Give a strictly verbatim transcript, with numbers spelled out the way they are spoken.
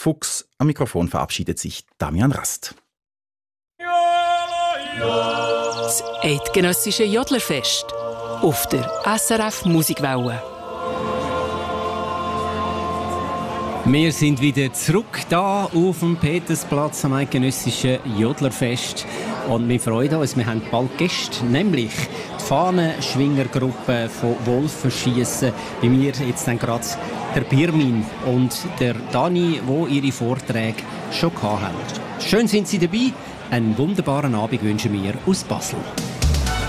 Fuchs. Am Mikrofon verabschiedet sich Damian Rast. Das eidgenössische Jodlerfest auf der S R F Musikwelle. Wir sind wieder zurück da auf dem Petersplatz am eidgenössischen Jodlerfest. Und wir freuen uns, wir haben bald Gäste, nämlich die Fahnenschwingergruppe von Wolfenschiessen. Bei mir jetzt dann gerade der Birmin und der Dani, die ihre Vorträge schon hatten. Schön sind Sie dabei. Einen wunderbaren Abend wünschen wir aus Basel.